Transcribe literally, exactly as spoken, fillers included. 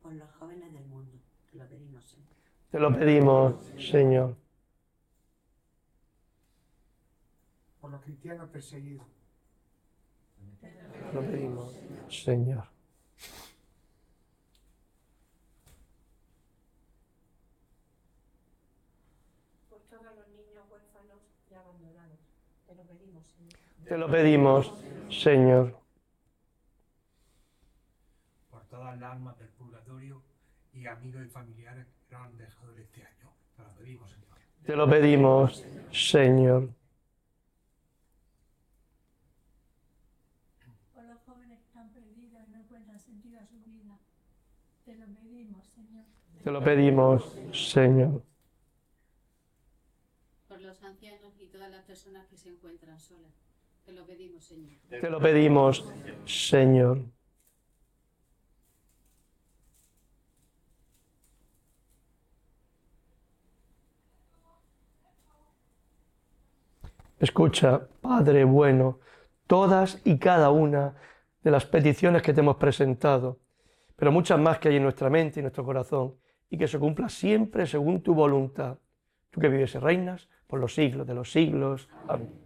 por los jóvenes del mundo. Te lo pedimos, Señor. Te lo pedimos, Señor. Por los cristianos perseguidos. Te lo pedimos, Señor. Por todos los niños huérfanos y abandonados. Te lo pedimos, Señor. Te lo pedimos, Señor. Por todas las almas del purgatorio y amigos y familiares que nos han dejado en este año. Te lo pedimos, Señor. Te lo pedimos, Señor. Por los jóvenes que están perdidos y no encuentran sentido a su vida. Te lo pedimos, Señor. Te lo pedimos, Señor. Por los ancianos y todas las personas que se encuentran solas. Te lo pedimos, Señor. Te lo pedimos, Señor. Escucha, Padre bueno, todas y cada una de las peticiones que te hemos presentado, pero muchas más que hay en nuestra mente y nuestro corazón, y que se cumpla siempre según tu voluntad. Tú que vives y reinas por los siglos de los siglos. Amén.